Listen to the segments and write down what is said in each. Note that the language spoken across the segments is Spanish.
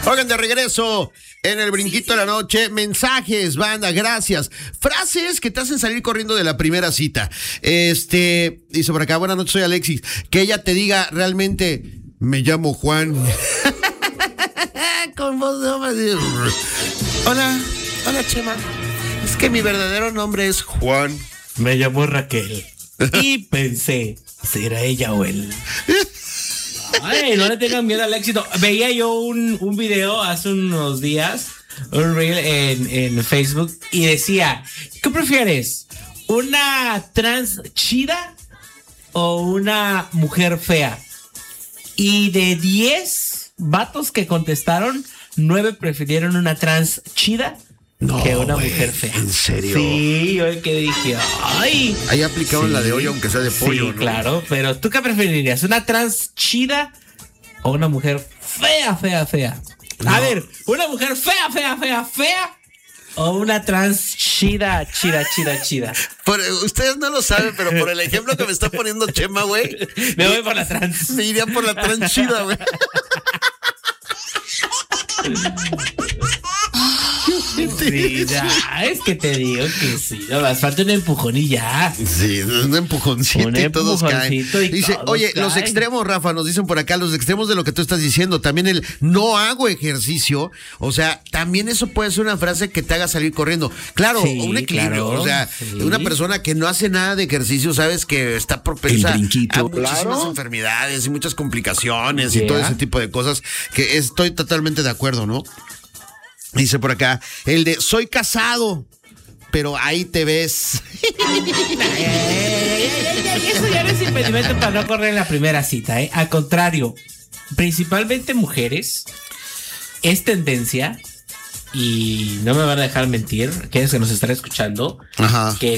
Oigan, de regreso en el brinquito de la noche, mensajes, banda, gracias. Frases que te hacen salir corriendo de la primera cita. Dice por acá, buenas noches, soy Alexis. Que ella te diga realmente, me llamo Juan. Con voz de hombre. Hola Chema. Es que mi verdadero nombre es Juan. Me llamo Raquel. Y pensé, ¿será ella o él? Ay, no le tengan miedo al éxito. Veía yo un video hace unos días, un reel en Facebook, y decía, ¿qué prefieres? ¿Una trans chida o una mujer fea? Y de 10 vatos que contestaron, 9 prefirieron una trans chida que una mujer fea. ¿En serio? Sí, yo que dije, ay. Ahí aplicaron sí, la de hoy, aunque sea de pollo, sí, ¿no? Claro, pero ¿tú qué preferirías? ¿Una trans chida o una mujer fea? No. A ver, ¿una mujer fea o una trans chida? Ustedes no lo saben, pero por el ejemplo que me está poniendo Chema, güey. Me voy por la trans. Me iría por la trans chida, güey. Sí, ya, es que te digo que sí, no más falta un empujón y ya. Sí, un empujoncito y todos caen. Dice, oye, caen. Los extremos, Rafa, nos dicen por acá, los extremos de lo que tú estás diciendo, también el no hago ejercicio, o sea, también eso puede ser una frase que te haga salir corriendo. Claro, sí, un equilibrio, claro, o sea, sí. Una persona que no hace nada de ejercicio, sabes que está propensa a muchísimas enfermedades y muchas complicaciones y todo ese tipo de cosas, que estoy totalmente de acuerdo, ¿no? Dice por acá, el de soy casado, pero ahí te ves. Eso ya no es impedimento para no correr en la primera cita, ¿eh? Al contrario, principalmente mujeres, es tendencia, y no me van a dejar mentir, quienes que nos están escuchando, ajá, que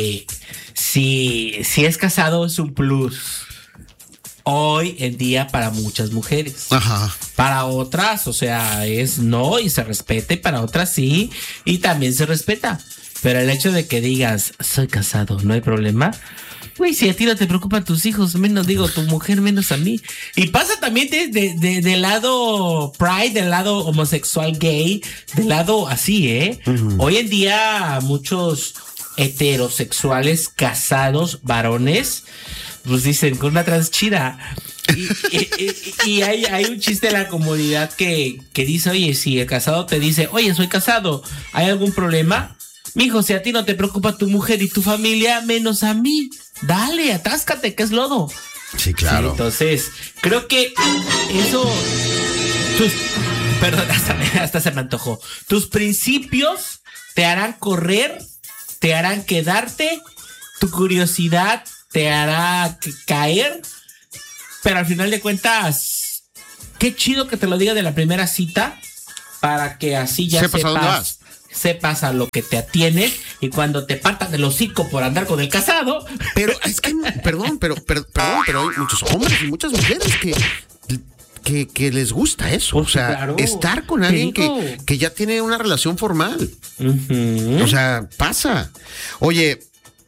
si es casado es un plus. Hoy en día para muchas mujeres. Ajá. Para otras, o sea, es no y se respeta, y para otras sí, y también se respeta. Pero el hecho de que digas, soy casado, no hay problema. Güey, si a ti no te preocupan tus hijos, menos digo, tu mujer, menos a mí. Y pasa también del lado pride, del lado homosexual gay, del lado así, ¿eh? Uh-huh. Hoy en día muchos heterosexuales casados, varones, pues dicen con una trans chida. Y hay un chiste en la comunidad que dice, oye, si el casado te dice, oye, soy casado, ¿hay algún problema? Mijo, si a ti no te preocupa tu mujer y tu familia, menos a mí. Dale, atáscate, que es lodo. Sí, claro. Sí, entonces, creo que eso... Perdón, hasta se me antojó. Tus principios te harán correr, te harán quedarte, tu curiosidad te hará caer, pero al final de cuentas, qué chido que te lo diga de la primera cita, para que así ya sepas a lo que te atienes, y cuando te partas del hocico por andar con el casado. Pero es que, perdón, pero hay muchos hombres y muchas mujeres que les gusta eso, o sea, claro, estar con alguien que ya tiene una relación formal. Uh-huh. O sea, pasa. Oye,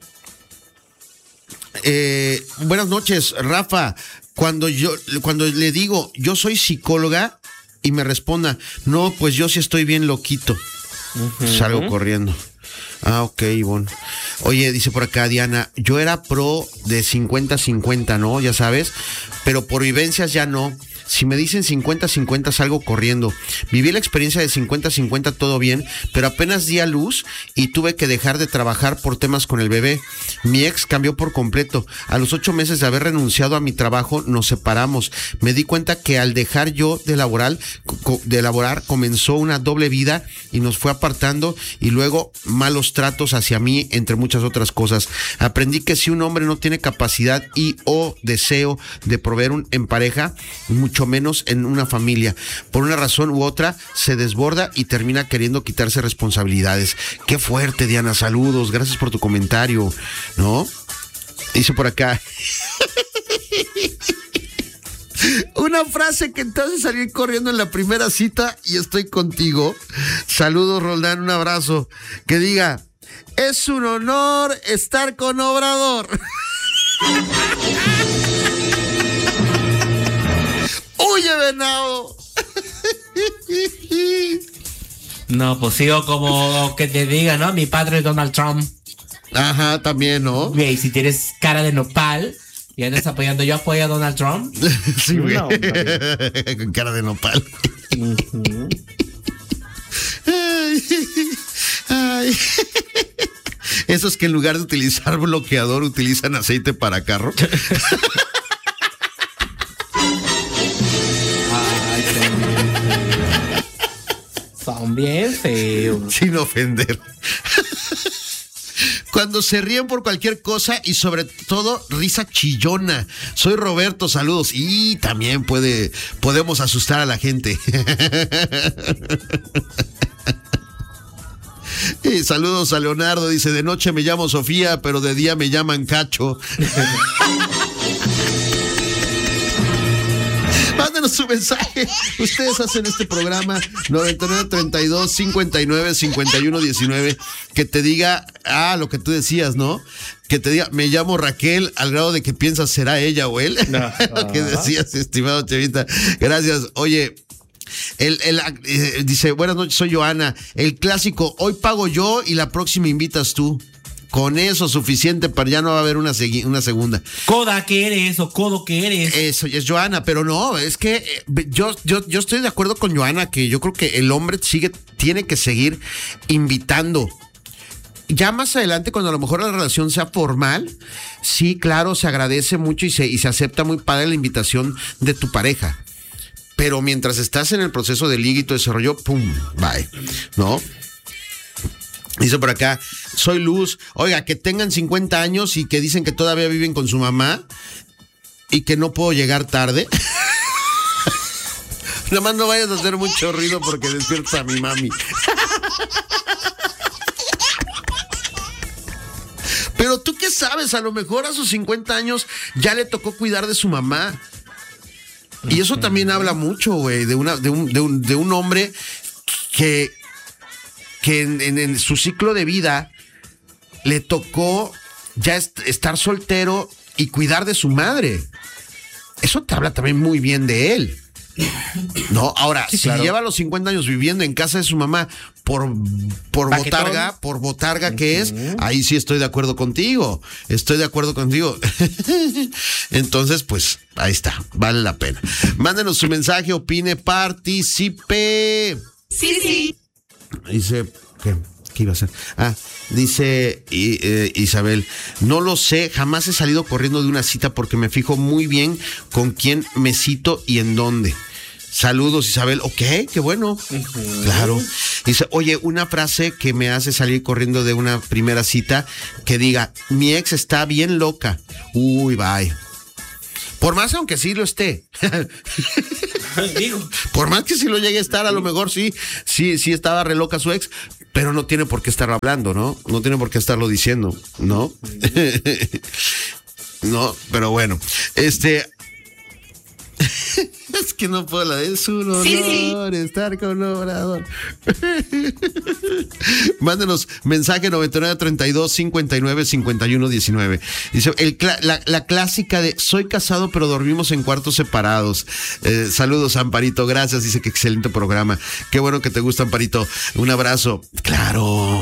buenas noches, Rafa. Cuando le digo, yo soy psicóloga, y me responda, no, pues yo sí estoy bien loquito. Uh-huh. Salgo corriendo. Ah, ok, Ivonne. Oye, dice por acá Diana, yo era pro de 50-50, ¿no? Ya sabes, pero por vivencias ya no. Si me dicen 50-50 salgo corriendo. Viví la experiencia de 50-50 todo bien, pero apenas di a luz y tuve que dejar de trabajar por temas con el bebé. Mi ex cambió por completo. A los 8 meses de haber renunciado a mi trabajo nos separamos. Me di cuenta que al dejar yo de laborar comenzó una doble vida y nos fue apartando, y luego malos tratos hacia mí, entre muchas otras cosas. Aprendí que si un hombre no tiene capacidad o deseo de proveer en pareja, mucho menos en una familia, por una razón u otra se desborda y termina queriendo quitarse responsabilidades. Qué fuerte, Diana, saludos, gracias por tu comentario, ¿no? Dice por acá una frase que te hace salir corriendo en la primera cita, y estoy contigo. Saludos, Roldán, un abrazo. Que diga, es un honor estar con Obrador. ¡Huye, venado! No, pues sí, o como que te diga, ¿no? Mi padre es Donald Trump. Ajá, también, ¿no? Güey, si tienes cara de nopal y andas apoyando, yo apoyo a Donald Trump. Sí, güey. No, con cara de nopal. Uh-huh. Ay. Esos que en lugar de utilizar bloqueador utilizan aceite para carro. Ay, son bien feos. Sin ofender. Cuando se ríen por cualquier cosa y sobre todo risa chillona. Soy Roberto, saludos. Y también podemos asustar a la gente. Y saludos a Leonardo, dice, de noche me llamo Sofía, pero de día me llaman Cacho. Mándenos su mensaje. Ustedes hacen este programa 9932-595119, que te diga, lo que tú decías, ¿no? Que te diga, me llamo Raquel, al grado de que piensas será ella o él. No. Lo que decías, estimado Chevita. Gracias. Oye, dice, buenas noches, soy Joana. El clásico, hoy pago yo y la próxima invitas tú. Con eso suficiente para ya no va a haber una segunda. Coda que eres o codo que eres. Eso es Joana, pero no, es que yo estoy de acuerdo con Joana, que yo creo que el hombre tiene que seguir invitando. Ya más adelante, cuando a lo mejor la relación sea formal, sí, claro, se agradece mucho y se acepta muy padre la invitación de tu pareja. Pero mientras estás en el proceso de ligue y todo ese rollo, pum, bye, ¿no? Dice por acá, soy Luz. Oiga, que tengan 50 años y que dicen que todavía viven con su mamá y que no puedo llegar tarde. Nada más no vayas a hacer mucho ruido porque despiertas a mi mami. Pero tú qué sabes, a lo mejor a sus 50 años ya le tocó cuidar de su mamá. Y eso también habla mucho, güey, de un hombre que en su ciclo de vida le tocó ya estar soltero y cuidar de su madre. Eso te habla también muy bien de él. No, ahora, sí, claro. Si lleva los 50 años viviendo en casa de su mamá por botarga que es, ahí sí estoy de acuerdo contigo. Entonces, pues, ahí está, vale la pena. Mándenos su mensaje, opine, participe. Sí. Dice, ¿qué iba a hacer? Dice Isabel, no lo sé, jamás he salido corriendo de una cita porque me fijo muy bien con quién me cito y en dónde. Saludos, Isabel. Ok, qué bueno. Uh-huh. Claro. Dice, oye, una frase que me hace salir corriendo de una primera cita, que diga, mi ex está bien loca. Uy, bye. Por más aunque sí lo esté. Digo. Por más que sí lo llegue a estar, a lo mejor sí estaba re loca su ex, pero no tiene por qué estarlo hablando, ¿no? No tiene por qué estarlo diciendo, ¿no? No, pero bueno. Es que no puedo, es un honor estar con Obrador. Mándenos mensaje 9932-595119. Dice, la clásica de soy casado pero dormimos en cuartos separados. Saludos, Amparito, gracias. Dice que excelente programa. Qué bueno que te gusta, Amparito. Un abrazo. Claro.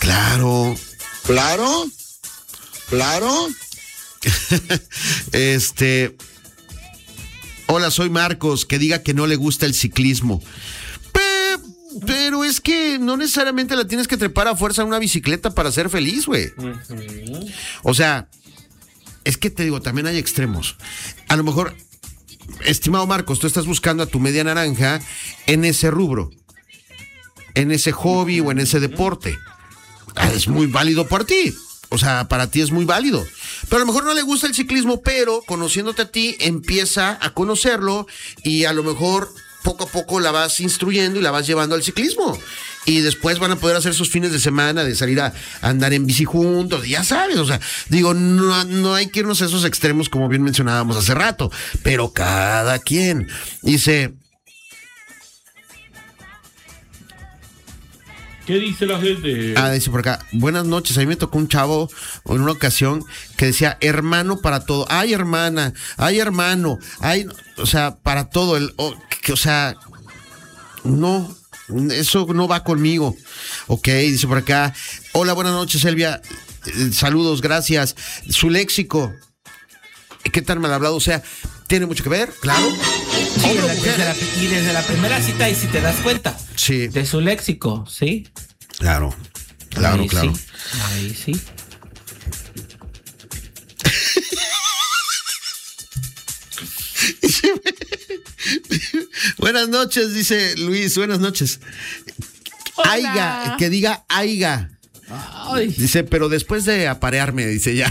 Hola, soy Marcos, que diga que no le gusta el ciclismo. Pero es que no necesariamente la tienes que trepar a fuerza en una bicicleta para ser feliz, güey. Uh-huh. O sea, es que te digo, también hay extremos. A lo mejor, estimado Marcos, tú estás buscando a tu media naranja en ese rubro, en ese hobby o en ese deporte. Es muy válido para ti. O sea, para ti es muy válido. Pero a lo mejor no le gusta el ciclismo, pero conociéndote a ti, empieza a conocerlo y a lo mejor poco a poco la vas instruyendo y la vas llevando al ciclismo. Y después van a poder hacer sus fines de semana de salir a andar en bici juntos, ya sabes. O sea, digo, no hay que irnos a esos extremos como bien mencionábamos hace rato, pero cada quien. Dice... ¿Qué dice la gente? Dice por acá, buenas noches, a mí me tocó un chavo en una ocasión que decía, hermano para todo, ay hermana, ay hermano, ay, o sea, para todo, o sea, no, Eso no va conmigo. Ok, dice por acá. Hola, buenas noches, Elvia. Saludos, gracias. Su léxico, ¿qué tan mal hablado? O sea, ¿tiene mucho que ver? Claro. Sí, desde la primera cita, y si te das cuenta. Sí. De su léxico, ¿sí? Claro. Ahí claro. Sí. Ahí sí. Buenas noches, dice Luis. Buenas noches. Hola. Aiga, que diga aiga. Ay. Dice, pero después de aparearme, dice ya.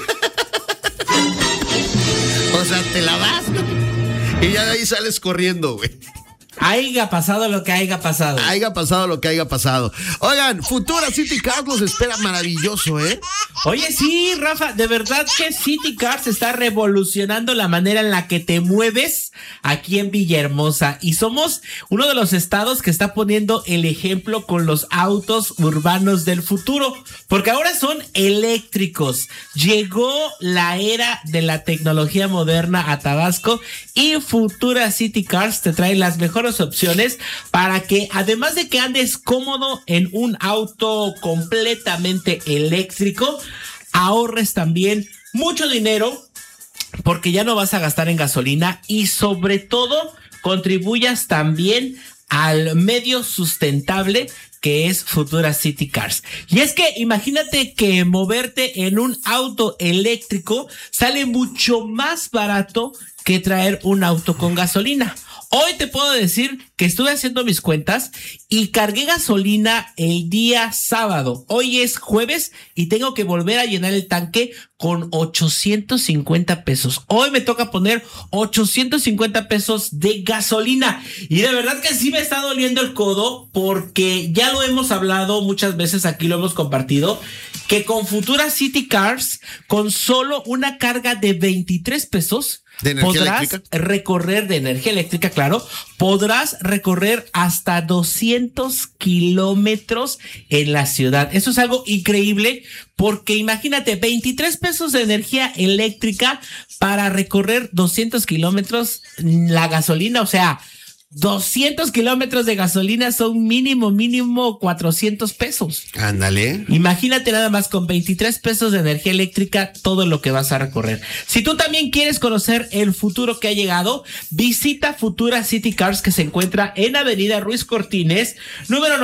O sea, te la vas, güey. Y ya de ahí sales corriendo, güey. Haiga pasado lo que haya pasado. Haiga pasado lo que haya pasado. Oigan, Futura City Cars los espera maravilloso, ¿eh? Oye, sí, Rafa, de verdad que City Cars está revolucionando la manera en la que te mueves aquí en Villahermosa. Y somos uno de los estados que está poniendo el ejemplo con los autos urbanos del futuro. Porque ahora son eléctricos. Llegó la era de la tecnología moderna a Tabasco y Futura City Cars te trae las mejores opciones para que, además de que andes cómodo en un auto completamente eléctrico, ahorres también mucho dinero porque ya no vas a gastar en gasolina y sobre todo contribuyas también al medio sustentable que es Futura City Cars. Y es que imagínate que moverte en un auto eléctrico sale mucho más barato que traer un auto con gasolina. Hoy te puedo decir que estuve haciendo mis cuentas y cargué gasolina el día sábado. Hoy es jueves y tengo que volver a llenar el tanque con 850 pesos. Hoy me toca poner 850 pesos de gasolina. Y de verdad que sí me está doliendo el codo porque ya lo hemos hablado muchas veces, aquí lo hemos compartido, que con Futura City Cars, con solo una carga de 23 pesos, ¿de energía podrás eléctrica? recorrer de energía eléctrica, claro, podrás recorrer hasta 200 kilómetros en la ciudad. Eso es algo increíble porque imagínate, 23 pesos de energía eléctrica para recorrer 200 kilómetros, la gasolina, o sea, 200 kilómetros de gasolina son mínimo 400 pesos. Ándale. Imagínate nada más con 23 pesos de energía eléctrica todo lo que vas a recorrer. Si tú también quieres conocer el futuro que ha llegado, visita Futura City Cars, que se encuentra en Avenida Ruiz Cortines, número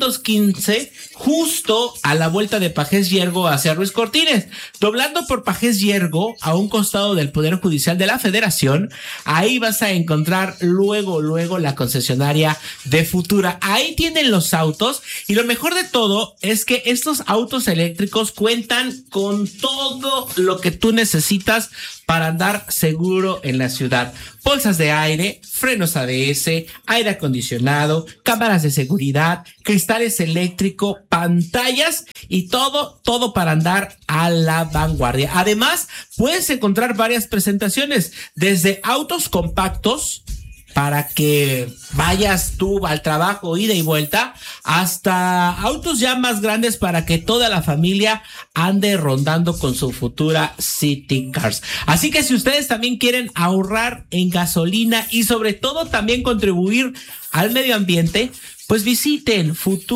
915, justo a la vuelta de Pajés Yergo hacia Ruiz Cortines. Doblando por Pajés Yergo, a un costado del Poder Judicial de la Federación, ahí vas a encontrar luego la concesionaria de Futura. Ahí tienen los autos y lo mejor de todo es que estos autos eléctricos cuentan con todo lo que tú necesitas para andar seguro en la ciudad. Bolsas de aire, frenos ABS, aire acondicionado, cámaras de seguridad, cristales eléctricos, pantallas y todo para andar a la vanguardia. Además, puedes encontrar varias presentaciones, desde autos compactos para que vayas tú al trabajo, ida y vuelta, hasta autos ya más grandes para que toda la familia ande rondando con su Futura City Cars. Así que si ustedes también quieren ahorrar en gasolina y sobre todo también contribuir al medio ambiente, pues visiten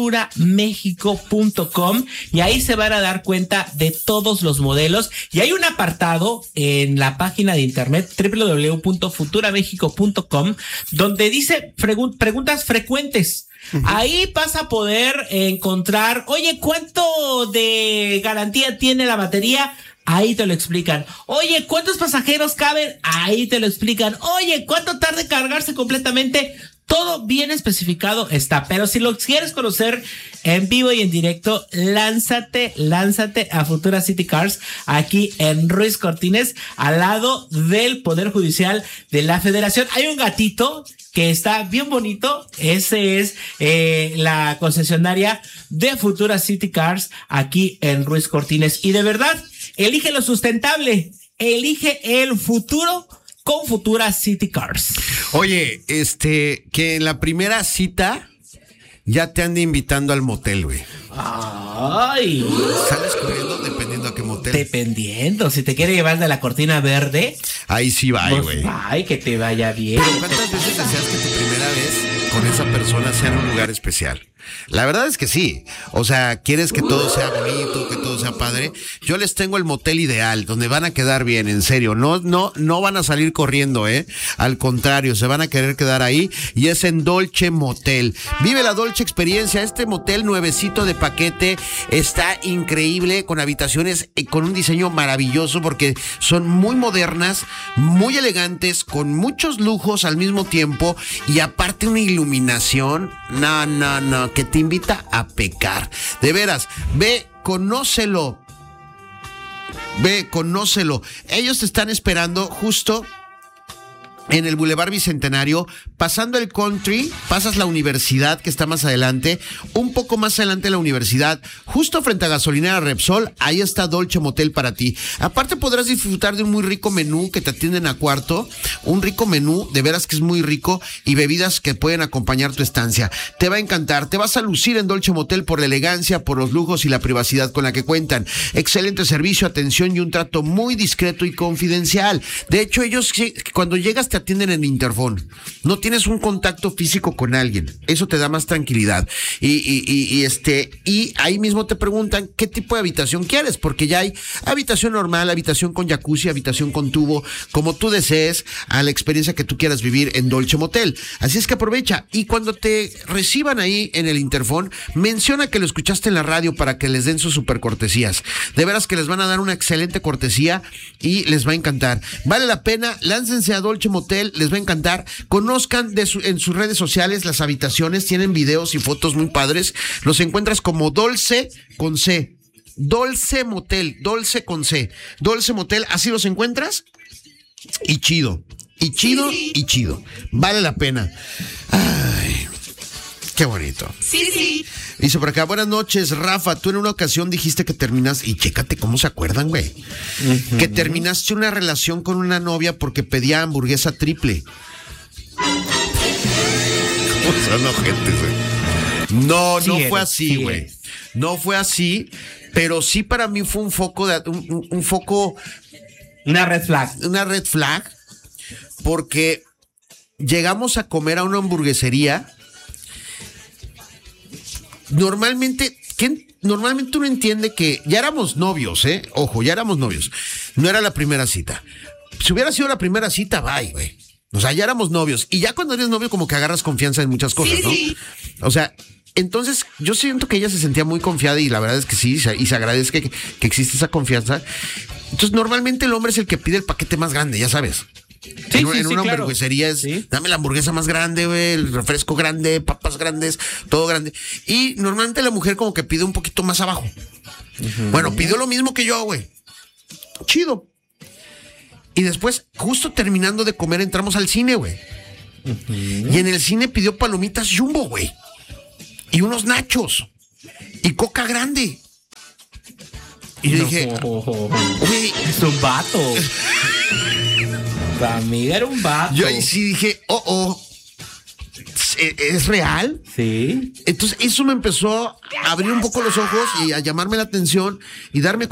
futuramexico.com y ahí se van a dar cuenta de todos los modelos. Y hay un apartado en la página de internet www.futuramexico.com donde dice preguntas frecuentes. Ahí vas a poder encontrar, oye, ¿cuánto de garantía tiene la batería? Ahí te lo explican. Oye, ¿cuántos pasajeros caben? Ahí te lo explican. Oye, ¿cuánto tarda en cargarse completamente? Todo bien especificado está, pero si lo quieres conocer en vivo y en directo, lánzate a Futura City Cars aquí en Ruiz Cortines, al lado del Poder Judicial de la Federación. Hay un gatito que está bien bonito, ese es la concesionaria de Futura City Cars aquí en Ruiz Cortines. Y de verdad, elige lo sustentable, elige el futuro con Futura City Cars. Oye, que en la primera cita ya te ande invitando al motel, güey. Ay. Sales corriendo dependiendo a qué motel. motel. Dependiendo, si te quiere llevar de la cortina verde, Ahí sí va, pues güey. ay, que te vaya bien. Pero ¿cuántas veces deseas que tu primera vez con esa persona sea en un lugar especial? La verdad es que sí. O sea, quieres que todo sea bonito, que todo sea padre. Yo les tengo el motel ideal, donde van a quedar bien, en serio. No van a salir corriendo, ¿eh? Al contrario, se van a querer quedar ahí. Y es en Dolce Motel. Vive la Dolce experiencia. Este motel nuevecito de paquete está increíble, con habitaciones con un diseño maravilloso, porque son muy modernas, muy elegantes, con muchos lujos al mismo tiempo. Y aparte una iluminación. No, que te invita a pecar. De veras, ve, conócelo. Ellos te están esperando justo en el Boulevard Bicentenario, pasando el Country, pasas la universidad que está más adelante, un poco más adelante la universidad, justo frente a Gasolinera Repsol, ahí está Dolce Motel para ti. Aparte podrás disfrutar de un muy rico menú que te atienden a cuarto, un rico menú, de veras que es muy rico, y bebidas que pueden acompañar tu estancia. Te va a encantar, te vas a lucir en Dolce Motel por la elegancia, por los lujos y la privacidad con la que cuentan. Excelente servicio, atención y un trato muy discreto y confidencial. De hecho, ellos cuando llegas te atienden en interfón. No tienes un contacto físico con alguien. Eso te da más tranquilidad. Y ahí mismo te preguntan qué tipo de habitación quieres, porque ya hay habitación normal, habitación con jacuzzi, habitación con tubo, como tú desees, a la experiencia que tú quieras vivir en Dolce Motel. Así es que aprovecha. Y cuando te reciban ahí en el interfón, menciona que lo escuchaste en la radio para que les den sus super cortesías. De veras que les van a dar una excelente cortesía y les va a encantar. Vale la pena, láncense a Dolce Motel, les va a encantar. Conozcan en sus redes sociales las habitaciones, tienen videos y fotos muy padres. Los encuentras como Dolce con C. Dolce Motel, Dolce con C. Dolce Motel, así los encuentras. Y chido. Vale la pena. Ay, qué bonito. Sí. Dice por acá, buenas noches, Rafa. Tú en una ocasión dijiste que terminas, y chécate cómo se acuerdan, güey. Que terminaste una relación con una novia porque pedía hamburguesa triple. ¿Cómo son ojetes, güey? No fue así, güey. No fue así, pero sí para mí fue un foco. Una red flag. Una red flag, porque llegamos a comer a una hamburguesería. Normalmente uno entiende que ya éramos novios, Ojo, ya éramos novios. No era la primera cita. Si hubiera sido la primera cita, bye, güey. O sea, ya éramos novios. Y ya cuando eres novio, como que agarras confianza en muchas cosas, ¿no? O sea, entonces yo siento que ella se sentía muy confiada, y la verdad es que sí, y se agradece que existe esa confianza. Entonces, normalmente el hombre es el que pide el paquete más grande, ya sabes. En una hamburguesería es, dame la hamburguesa más grande, güey, el refresco grande, papas grandes, todo grande. Y normalmente la mujer como que pide un poquito más abajo. Bueno, pidió lo mismo que yo, güey. Chido. Y después, justo terminando de comer, entramos al cine, güey. Y en el cine pidió palomitas Jumbo, güey. Y unos nachos. Y coca grande. Y yo dije, güey, es un vato. Tu amiga era un vato. Yo ahí sí dije, ¿es real? Sí. Entonces eso me empezó a abrir un poco los ojos y a llamarme la atención y darme